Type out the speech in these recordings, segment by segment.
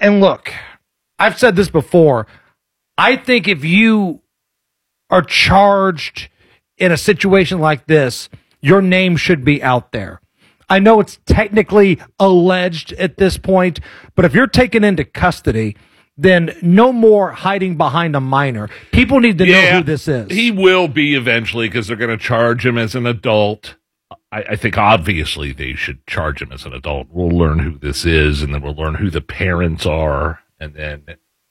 And look, I've said this before. I think if you are charged in a situation like this, your name should be out there. I know it's technically alleged at this point, but if you're taken into custody, then no more hiding behind a minor. People need to know who this is. He will be eventually because they're going to charge him as an adult. I think obviously they should charge him as an adult. We'll learn who this is, and then we'll learn who the parents are, and then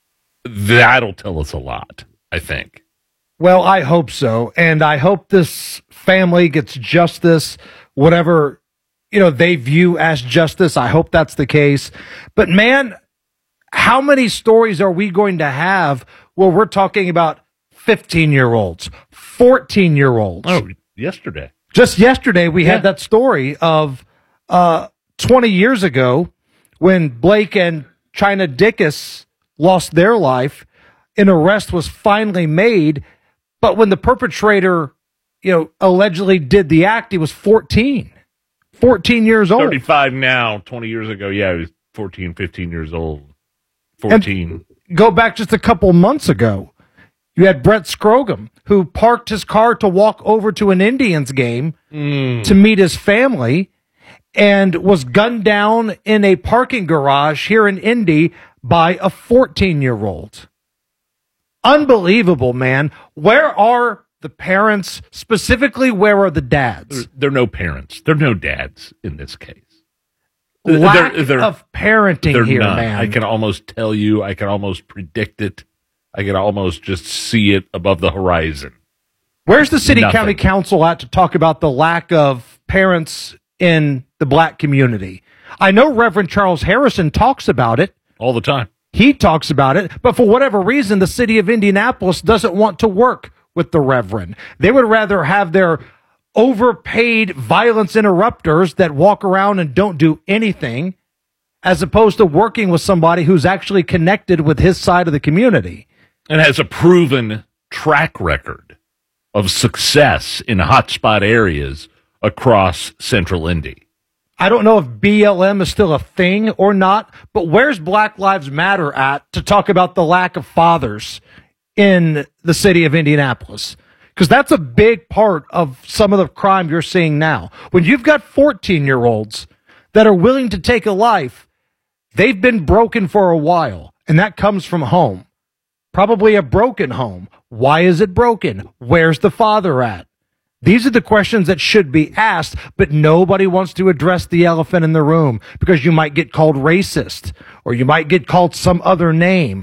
that'll tell us a lot, I think. Well, I hope so, and I hope this family gets justice, whatever they view as justice. I hope that's the case. But man, how many stories are we going to have where we're talking about 15-year-olds, 14-year-olds? Oh, yesterday. Just yesterday, we had that story of 20 years ago when Blake and China Dickus lost their life. An arrest was finally made, but when the perpetrator, allegedly did the act, he was 14 years old. 35 now, 20 years ago. Yeah, he was 14, 15 years old. 14. And go back just a couple months ago. You had Brett Scrogum, who parked his car to walk over to an Indians game to meet his family and was gunned down in a parking garage here in Indy by a 14-year-old. Unbelievable, man. Where are the parents? Specifically, where are the dads? There are no parents. There are no dads in this case. Lack of parenting here, none. man. I can almost tell you. I can almost predict it. I can almost just see it above the horizon. Where's the city-county council at to talk about the lack of parents in the black community? I know Reverend Charles Harrison talks about it. All the time. He talks about it, but for whatever reason, the city of Indianapolis doesn't want to work with the Reverend. They would rather have their overpaid violence interrupters that walk around and don't do anything, as opposed to working with somebody who's actually connected with his side of the community. And has a proven track record of success in hotspot areas across Central Indy. I don't know if BLM is still a thing or not, but where's Black Lives Matter at to talk about the lack of fathers in the city of Indianapolis? Because that's a big part of some of the crime you're seeing now. When you've got 14-year-olds that are willing to take a life, they've been broken for a while, and that comes from home. Probably a broken home. Why is it broken? Where's the father at? These are the questions that should be asked, but nobody wants to address the elephant in the room because you might get called racist or you might get called some other name.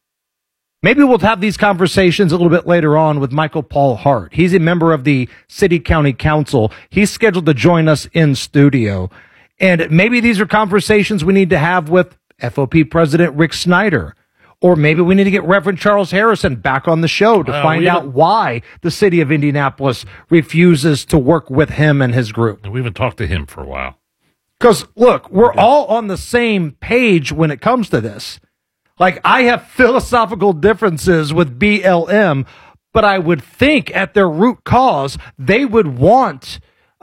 Maybe we'll have these conversations a little bit later on with Michael Paul Hart. He's a member of the City-County Council. He's scheduled to join us in studio. And maybe these are conversations we need to have with FOP President Rick Snyder. Or maybe we need to get Reverend Charles Harrison back on the show to find out why the city of Indianapolis refuses to work with him and his group. We haven't talked to him for a while. Because, look, we're all on the same page when it comes to this. Like, I have philosophical differences with BLM, but I would think at their root cause, they would want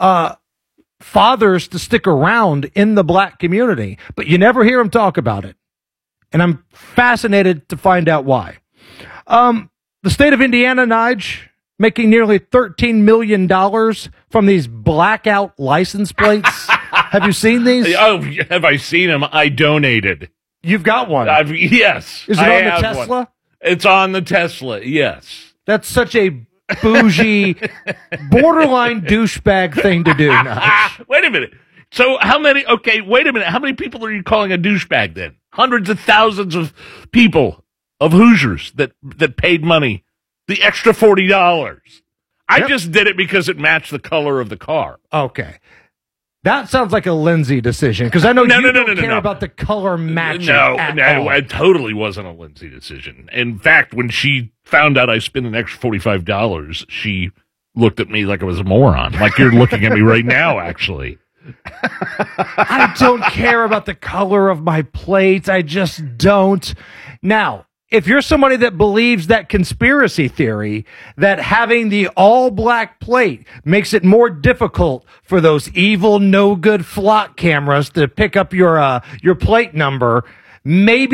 fathers to stick around in the black community. But you never hear them talk about it. And I'm fascinated to find out why. The state of Indiana, Nige, making nearly $13 million from these blackout license plates. Have you seen these? Oh, have I seen them? I donated. You've got one. Yes. Is it on the Tesla? One. It's on the Tesla, yes. That's such a bougie, borderline douchebag thing to do, Nige. Wait a minute. So how many people are you calling a douchebag then? Hundreds of thousands of people, of Hoosiers that paid money, the extra $40. I just did it because it matched the color of the car. Okay. That sounds like a Lindsay decision, because I know you don't care about the color matching at all. It totally wasn't a Lindsay decision. In fact, when she found out I spent an extra $45, she looked at me like I was a moron, like you're looking at me right now, actually. I don't care about the color of my plates. I just don't. Now, if you're somebody that believes that conspiracy theory, that having the all-black plate makes it more difficult for those evil, no-good flock cameras to pick up your plate number, maybe